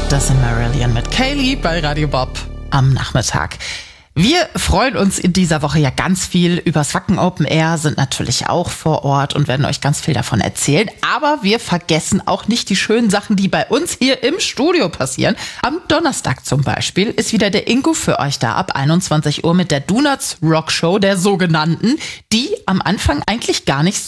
Das sind Marillion mit Kaylee bei Radio Bob am Nachmittag. Wir freuen uns in dieser Woche ja ganz viel übers Wacken Open Air, sind natürlich auch vor Ort und werden euch ganz viel davon erzählen. Aber wir vergessen auch nicht die schönen Sachen, die bei uns hier im Studio passieren. Am Donnerstag zum Beispiel ist wieder der Ingo für euch da ab 21 Uhr mit der Donuts Rock Show, der sogenannten, die am Anfang eigentlich gar nicht